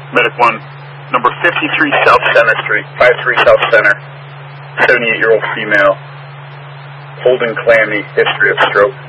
Medic 1, number 53 South Center Street, 53 South Center, 78-year-old female, holding clammy, history of stroke.